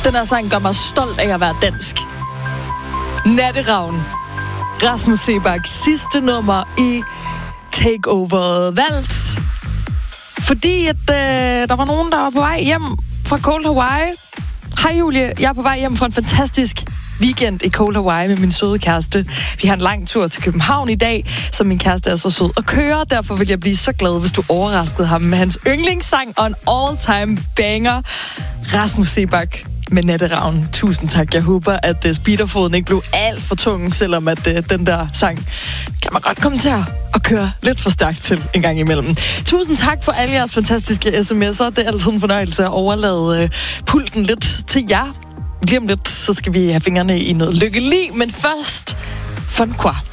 Den her sang gør mig stolt af at være dansk. Natteravn. Rasmus Seebach sidste nummer i Takeover valgt. Fordi at der var nogen, der var på vej hjem fra Cold Hawaii. Hej Julie, jeg er på vej hjem fra en fantastisk weekend i Cold Hawaii med min søde kæreste. Vi har en lang tur til København i dag, så min kæreste er så sød at køre. Derfor vil jeg blive så glad, hvis du overraskede ham med hans yndlingssang og en all-time banger. Rasmus Seebach med Natteravn. Tusind tak. Jeg håber, at speederfoden ikke blev alt for tung, selvom at den der sang kan man godt komme til at køre lidt for stærkt til en gang imellem. Tusind tak for alle jeres fantastiske sms'er. Det er altid en fornøjelse at overlade pulten lidt til jer. Lige om lidt, så skal vi have fingrene i noget lykkelig, men først Fun Quoi.